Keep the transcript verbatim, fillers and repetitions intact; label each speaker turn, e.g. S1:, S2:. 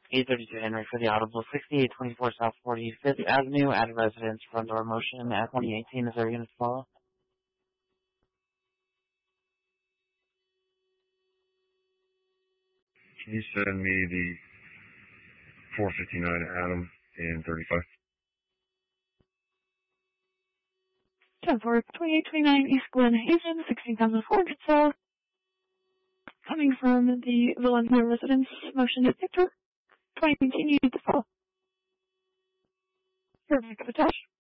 S1: eight thirty-two Henry for the Audible, sixty-eight twenty-four South forty-fifth Avenue, add residence, front door motion at twenty eighteen. Is there a unit to follow?
S2: Can you send me the four fifty-nine Adam in thirty-five?
S3: ten four, twenty-eight twenty-nine East Glen Hazen, sixteen thousand four hundred south. Coming from the Valencia residence, motion at Victor. twenty eighteen, you need to follow. Your backup attached.